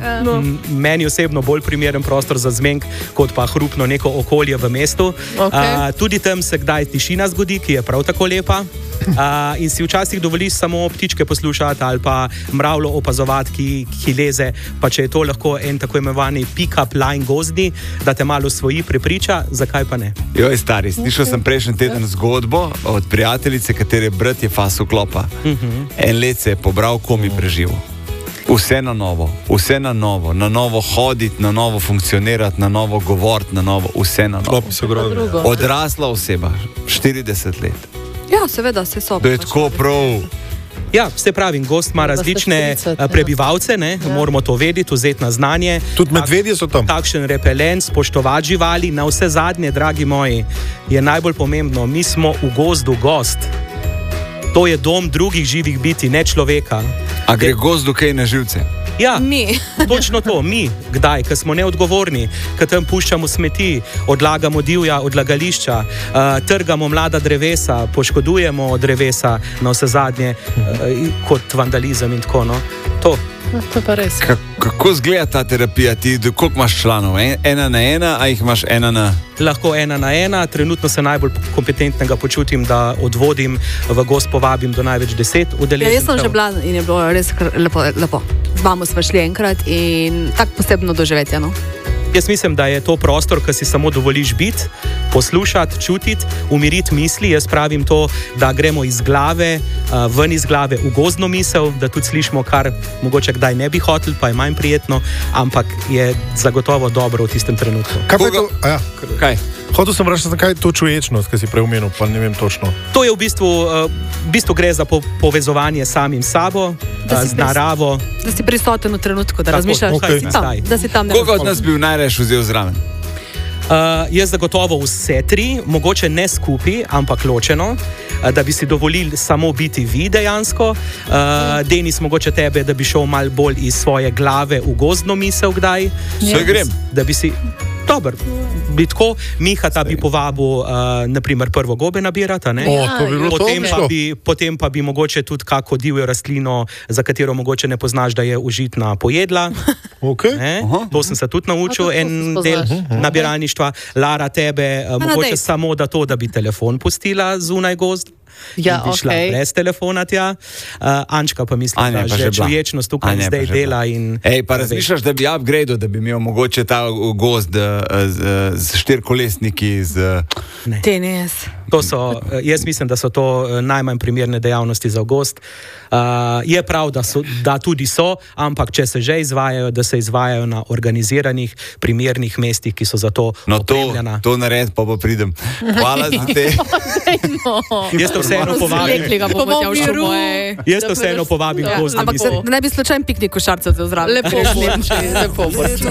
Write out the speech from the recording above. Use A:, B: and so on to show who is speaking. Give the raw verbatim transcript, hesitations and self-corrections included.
A: no.
B: meni osebno bolj primeren prostor za zmenk, kot pa hrupno neko okolje v mestu.
A: Okay.
B: Uh, tudi tam se kdaj tišina zgodi, ki je prav tako lepa. Uh, in si včasih dovoliš samo ptičke poslušati ali pa mravljo opazovati, ki, ki leze, pa če je to lahko en tako imenovani pick-up line gozdni, da te malo svoji prepriča, zakaj pa ne?
C: Joj, stari, slišal sem prejšnji teden zgodbo od prijateljice, katere brat je fas vklopa. Uh-huh. En let se je pobral, komi preživel. Vse na novo, vse na novo, na novo hoditi, na novo funkcionirati, na novo govoriti, na novo, vse na novo. Odrasla oseba, štirideset let.
A: Ja, seveda, se so.
C: To je tako prav.
B: Ja, se pravi, gost ima različne prebivalce, ne? Ja. Moramo to vedeti, vzeti na znanje.
D: Tudi medvedje so tam.
B: Takšen repelent, spoštovati živali, na vse zadnje, dragi moji, je najbolj pomembno. Mi smo v gozdu gost. To je dom drugih živih biti, ne človeka.
C: A gre gozdu kaj na živce?
B: Ja,
A: mi.
B: Točno to, mi. Kdaj? Ker smo neodgovorni, ker tam puščamo smeti, odlagamo divja odlagališča, uh, trgamo mlada drevesa, poškodujemo drevesa na vse zadnje, uh, kot vandalizem in tako. No. To.
A: To je pa res.
C: K- kako zgleda ta terapija? Ti, koliko imaš članov? En, ena na ena, a jih imaš ena na...
B: Lahko ena na ena. Trenutno se najbolj kompetentnega počutim, da odvodim v gost, povabim do največ deset udeležencev.
A: Ja, jaz sem že bila in je bilo res lepo. lepo. Z vami smo šli enkrat in tako posebno doživetje. No?
B: Jaz mislim, da je to prostor, ki si samo dovoliš biti, poslušati, čutiti, umiriti misli. Jaz pravim to, da gremo iz glave, uh, ven iz glave v gozdno misel, da tudi slišimo, kar mogoče kdaj ne bi hoteli, pa je manj prijetno, ampak je zagotovo dobro v tistem trenutku.
D: Kaj pa je to? A ja,
C: Kaj?
D: Hotel sem reči, kaj je to čuječnost, ki si preomenil, pa ne vem točno.
B: To je v bistvu, uh, v bistvu gre za po, povezovanje samim sabo, uh, z naravo.
A: Da si prisoten v trenutku, da
B: Tako,
A: razmišljaš,
D: okay.
A: da si tam. Da si tam
C: Koga od nas bi najraje vzel zraven?
B: Uh, jaz zagotovo vse tri, mogoče ne skupaj, ampak ločeno, uh, da bi si dovolili samo biti vi dejansko. Uh, Denis, mogoče tebe, da bi šel malo bolj iz svoje glave v gozdno misel kdaj.
C: Vse grem.
B: Da bi si... Dobar, bi tako, Mihata bi povabil, uh, naprimer, prvo gobe nabirati, ne?
D: O, to bi bilo
B: potem,
D: to,
B: pa bi, potem pa bi mogoče tudi kako divjo rastlino, za katero mogoče ne poznaš, da je užitna, pojedla.
D: Okay.
B: To sem se tudi naučil,
A: A,
B: en del nabiralništva. Lara, tebe, uh, mogoče samo da to, da bi telefon pustila zunaj gozd.
A: Ja,
B: bi šla
A: okay.
B: brez telefona tja. Uh, Ančka pa mislim,
C: Anja,
B: da
C: pa
B: že
C: že bila.
B: čuječnost tukaj
C: Anja,
B: zdaj
C: pa že
B: dela. In,
C: Ej, pa razmišljaš, da bi upgradeal, da bi imel mogoče ta gozd uh, z, z štirkolesniki, z...
B: Ne.
A: Tenis.
B: To so, jaz mislim, da so to najmanj primerne dejavnosti za gost. Uh, je prav, da, so, da tudi so, ampak če se že izvajajo, da se izvajajo na organiziranih, primernih mestih, ki so za to
C: No to,
B: opremljena.
C: to nared, pa pa pridem. Hvala za te.
B: Jaz te vseeno povabim.
A: Rekli ga bomo tja v šumoje.
B: Jaz te vseeno povabim.
A: Ja,
B: gozdno
A: ampak
B: misel.
A: da ne bi slučajno piknik košarcev zraven.
E: Lepo bo. Lepo bo.